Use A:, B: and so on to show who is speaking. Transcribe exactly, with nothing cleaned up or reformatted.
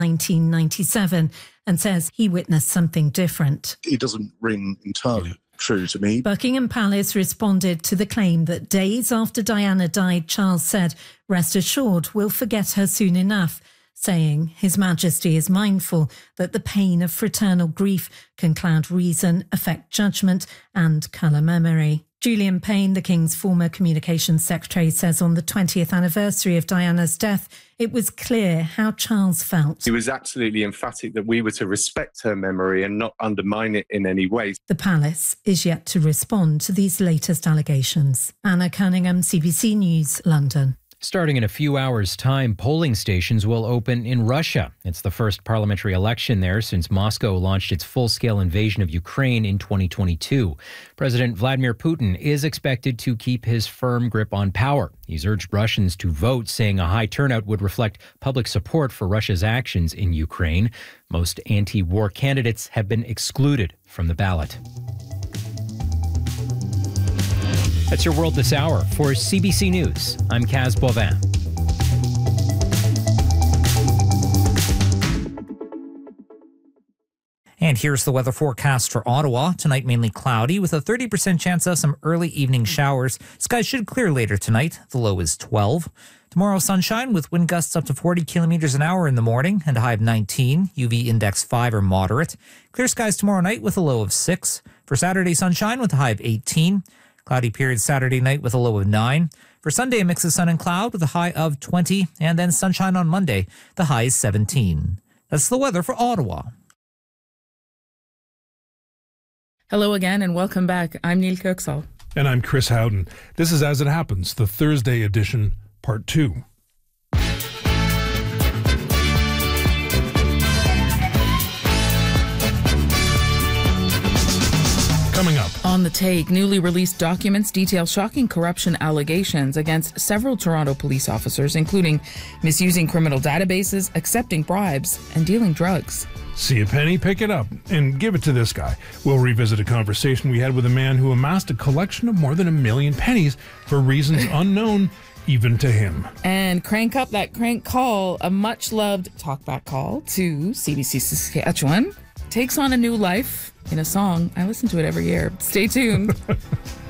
A: nineteen ninety-seven and says he witnessed something different.
B: It doesn't ring entirely true to me.
A: Buckingham Palace responded to the claim that days after Diana died, Charles said, "Rest assured, we'll forget her soon enough," saying His Majesty is mindful that the pain of fraternal grief can cloud reason, affect judgment and colour memory. Julian Payne, the King's former Communications Secretary, says on the twentieth anniversary of Diana's death, it was clear how Charles felt.
C: He was absolutely emphatic that we were to respect her memory and not undermine it in any way.
A: The palace is yet to respond to these latest allegations. Anna Cunningham, C B C News, London.
D: Starting in a few hours' time, polling stations will open in Russia. It's the first parliamentary election there since Moscow launched its full-scale invasion of Ukraine in twenty twenty-two. President Vladimir Putin is expected to keep his firm grip on power. He's urged Russians to vote, saying a high turnout would reflect public support for Russia's actions in Ukraine. Most anti-war candidates have been excluded from the ballot. That's your world this hour. For C B C News, I'm Kaz Bovin.
E: And here's the weather forecast for Ottawa. Tonight, mainly cloudy with a thirty percent chance of some early evening showers. Skies should clear later tonight. The low is twelve. Tomorrow, sunshine with wind gusts up to forty kilometers an hour in the morning and a high of nineteen. U V index five or moderate. Clear skies tomorrow night with a low of six. For Saturday, sunshine with a high of eighteen. Cloudy period Saturday night with a low of nine. For Sunday, a mix of sun and cloud with a high of twenty. And then sunshine on Monday. The high is seventeen. That's the weather for Ottawa.
F: Hello again and welcome back. I'm Neil Kirksall.
G: And I'm Chris Howden. This is As It Happens, the Thursday edition, part two. Coming up.
F: On the take, newly released documents detail shocking corruption allegations against several Toronto police officers, including misusing criminal databases, accepting bribes, and dealing drugs.
G: See a penny, pick it up, and give it to this guy. We'll revisit a conversation we had with a man who amassed a collection of more than a million pennies for reasons unknown even to him.
F: And crank up that crank call, a much-loved talkback call to C B C Saskatchewan, takes on a new life in a song. I listen to it every year. Stay tuned.